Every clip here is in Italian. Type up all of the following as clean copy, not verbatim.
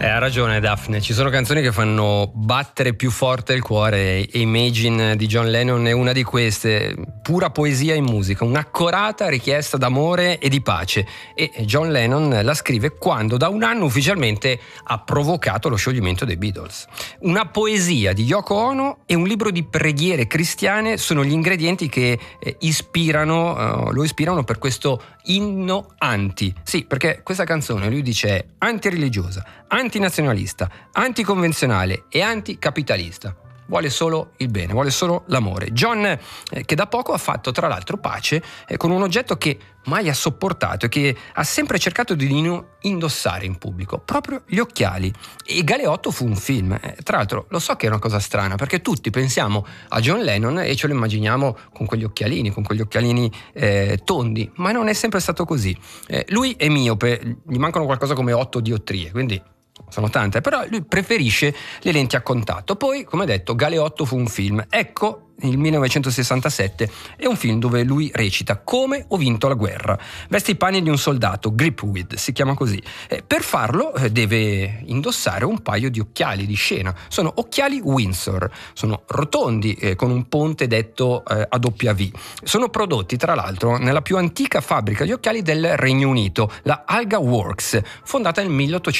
Ha ragione Daphne, ci sono canzoni che fanno battere più forte il cuore e Imagine di John Lennon è una di queste, pura poesia in musica, un'accorata richiesta d'amore e di pace, e John Lennon la scrive quando da un anno ufficialmente ha provocato lo scioglimento dei Beatles. Una poesia di Yoko Ono e un libro di preghiere cristiane sono gli ingredienti che lo ispirano per questo inno anti. Sì, perché questa canzone, lui dice, è antireligiosa, antinazionalista, anticonvenzionale e anticapitalista. Vuole solo il bene, vuole solo l'amore. John, che da poco ha fatto tra l'altro pace con un oggetto che mai ha sopportato e che ha sempre cercato di indossare in pubblico, proprio gli occhiali. E Galeotto fu un film. Tra l'altro lo so che è una cosa strana, perché tutti pensiamo a John Lennon e ce lo immaginiamo con quegli occhialini tondi, ma non è sempre stato così. Lui è miope, gli mancano qualcosa come 8 diottrie, quindi sono tante, però lui preferisce le lenti a contatto. Poi, come detto, Galeotto fu un film. Ecco, il 1967 è un film dove lui recita Come ho vinto la guerra. Veste i panni di un soldato, Gripweed si chiama così. Per farlo deve indossare un paio di occhiali di scena. Sono occhiali Windsor, sono rotondi con un ponte detto a W. Sono prodotti tra l'altro nella più antica fabbrica di occhiali del Regno Unito, la Alga Works, fondata nel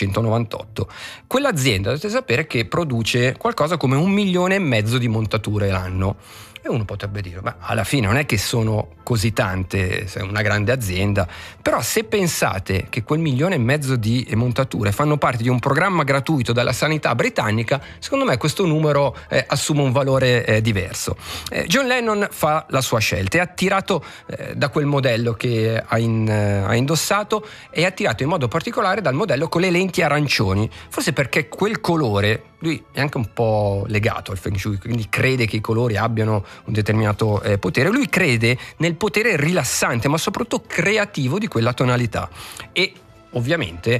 1898. Quell'azienda, dovete sapere, che produce qualcosa come 1,5 milioni di montature l'anno. E uno potrebbe dire, ma alla fine non è che sono così tante, è una grande azienda, però se pensate che quel 1,5 milioni di montature fanno parte di un programma gratuito dalla sanità britannica, secondo me questo numero assume un valore diverso. John Lennon fa la sua scelta, è attirato da quel modello che ha indossato, è attirato in modo particolare dal modello con le lenti arancioni, forse perché quel colore, lui è anche un po' legato al Feng Shui, quindi crede che i colori abbiano un determinato potere. Lui crede nel potere rilassante, ma soprattutto creativo di quella tonalità. E ovviamente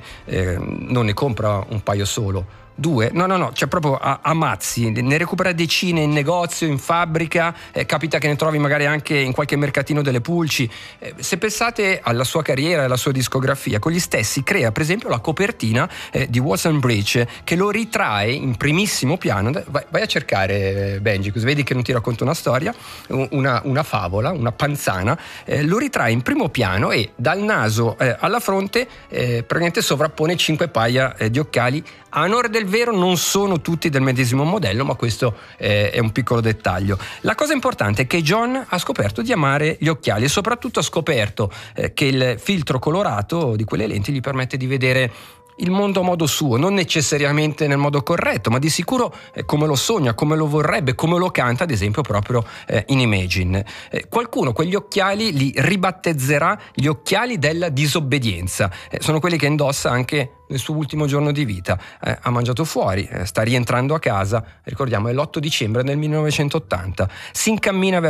non ne compra un paio solo, 2, no, cioè proprio a mazzi, ne recupera decine in negozio, in fabbrica, capita che ne trovi magari anche in qualche mercatino delle pulci. Se pensate alla sua carriera e alla sua discografia, con gli stessi crea per esempio la copertina di Walls and Bridge, che lo ritrae in primissimo piano. Vai a cercare, Benji, così vedi che non ti racconto una storia, una favola, una panzana, lo ritrae in primo piano e dal naso alla fronte praticamente sovrappone 5 paia di occhiali. A onore del vero non sono tutti del medesimo modello, ma questo è un piccolo dettaglio. La cosa importante è che John ha scoperto di amare gli occhiali e soprattutto ha scoperto che il filtro colorato di quelle lenti gli permette di vedere il mondo a modo suo, non necessariamente nel modo corretto, ma di sicuro come lo sogna, come lo vorrebbe, come lo canta, ad esempio proprio in Imagine. Qualcuno quegli occhiali li ribattezzerà gli occhiali della disobbedienza. Sono quelli che indossa anche nel suo ultimo giorno di vita. Ha mangiato fuori, sta rientrando a casa, ricordiamo è l'8 dicembre del 1980, si incammina verso